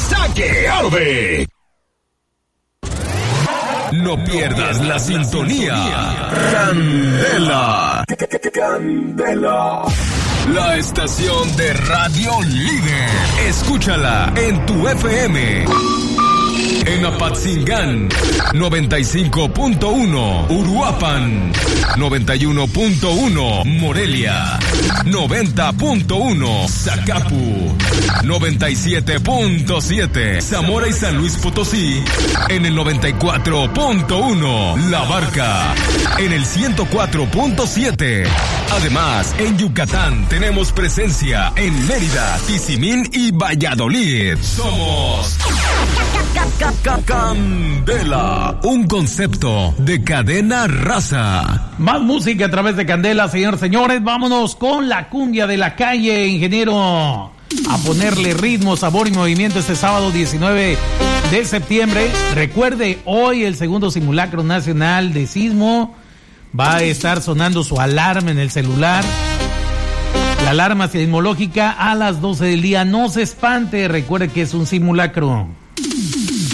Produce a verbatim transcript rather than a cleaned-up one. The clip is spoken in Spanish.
está que arde. No pierdas la sintonía. Candela. Candela. La estación de radio líder. Escúchala en tu F M. En Apatzingán, noventa y cinco punto uno. Uruapan, noventa y uno punto uno. Morelia, noventa punto uno. Zacapu, noventa y siete punto siete. Zamora y San Luis Potosí, en el noventa y cuatro punto uno. La Barca, en el ciento cuatro punto siete. Además, en Yucatán tenemos presencia en Mérida, Tizimín y Valladolid. Somos Candela, un concepto de cadena raza. Más música a través de Candela, señores, señores. Vámonos con la cumbia de la calle, ingeniero. A ponerle ritmo, sabor y movimiento este sábado diecinueve de septiembre. Recuerde, hoy el segundo simulacro nacional de sismo. Va a estar sonando su alarma en el celular. La alarma sismológica a las doce del día. No se espante, recuerde que es un simulacro.